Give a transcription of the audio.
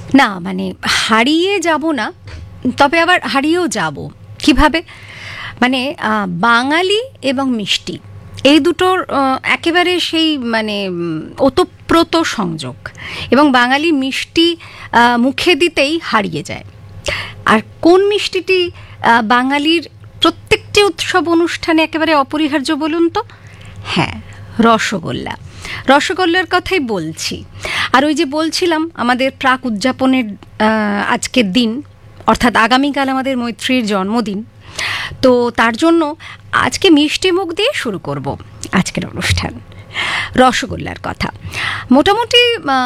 না মানে হারিয়ে যাব না, তবে আবার হারিয়েও যাব। কিভাবে? মানে বাঙালি এবং মিষ্টি এই দুটোর একেবারে সেই মানে ওতপ্রোত সংযোগ, এবং বাঙালি মিষ্টি মুখে দিতেই হারিয়ে যায়। আর কোন মিষ্টিটি বাঙালির প্রত্যেকটি উৎসব অনুষ্ঠানে একেবারে অপরিহার্য বলুন তো? হ্যাঁ, রসগোল্লা। রসগোল্লার কথাই বলছি। আর ওই যে বলছিলাম আমাদের প্রাক উদযাপনের আজকের দিন, অর্থাৎ আগামীকাল আমাদের মৈত্রীর জন্মদিন, তো তার জন্য আজকে মিষ্টি মুখ দিয়ে শুরু করব আজকের অনুষ্ঠান। রসগোল্লার কথা মোটামুটি